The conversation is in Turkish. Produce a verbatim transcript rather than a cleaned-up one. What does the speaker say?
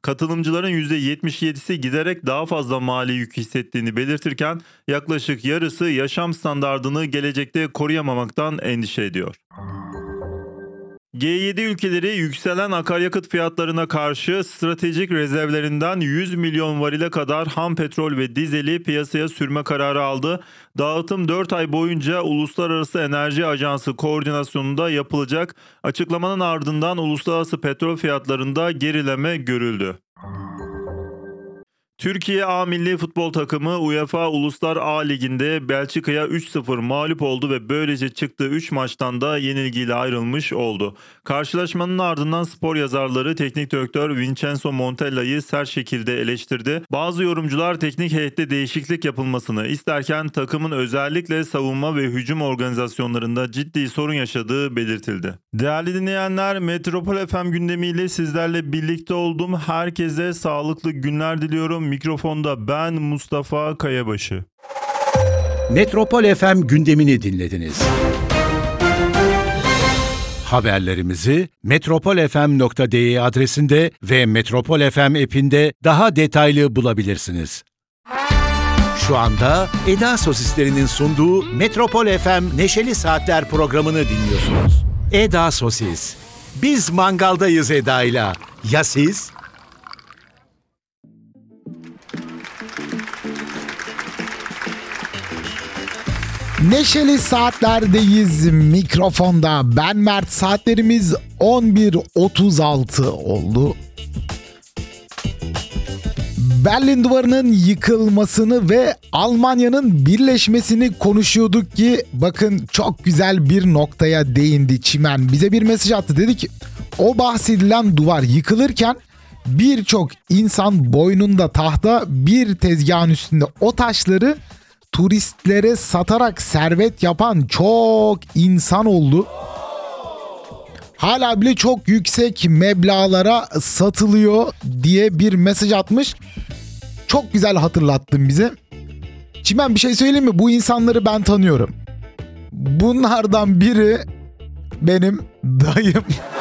Katılımcıların yüzde yetmiş yedisi giderek daha fazla mali yük hissettiğini belirtirken yaklaşık yarısı yaşam standardını gelecekte koruyamamaktan endişe ediyor. G yedi ülkeleri yükselen akaryakıt fiyatlarına karşı stratejik rezervlerinden yüz milyon varile kadar ham petrol ve dizeli piyasaya sürme kararı aldı. Dağıtım dört ay boyunca Uluslararası Enerji Ajansı koordinasyonunda yapılacak. Açıklamanın ardından uluslararası petrol fiyatlarında gerileme görüldü. Türkiye A Milli Futbol Takımı UEFA Uluslar A Ligi'nde Belçika'ya üç sıfır mağlup oldu ve böylece çıktığı üç maçtan da yenilgiyle ayrılmış oldu. Karşılaşmanın ardından spor yazarları teknik direktör Vincenzo Montella'yı sert şekilde eleştirdi. Bazı yorumcular teknik heyette değişiklik yapılmasını isterken takımın özellikle savunma ve hücum organizasyonlarında ciddi sorun yaşadığı belirtildi. Değerli dinleyenler, Metropol F M gündemiyle sizlerle birlikte oldum. Herkese sağlıklı günler diliyorum. Mikrofonda ben Mustafa Kayabaşı. Metropol F M gündemini dinlediniz. Haberlerimizi metropol f m nokta d e adresinde ve Metropol F M app'inde daha detaylı bulabilirsiniz. Şu anda Eda Sosislerinin sunduğu Metropol F M Neşeli Saatler programını dinliyorsunuz. Eda Sosis. Biz mangaldayız Eda'yla. Ya siz? Neşeli Saatler'deyiz. Mikrofonda ben Mert. Saatlerimiz on bir otuz altı oldu. Berlin Duvarı'nın yıkılmasını ve Almanya'nın birleşmesini konuşuyorduk ki bakın çok güzel bir noktaya değindi Çimen. Bize bir mesaj attı, dedi ki o bahsedilen duvar yıkılırken birçok insan boynunda tahta bir tezgahın üstünde o taşları turistlere satarak servet yapan çok insan oldu. Hala bile çok yüksek meblağlara satılıyor diye bir mesaj atmış. Çok güzel hatırlattın bize. Çimen, bir şey söyleyeyim mi? Bu insanları ben tanıyorum. Bunlardan biri benim dayım.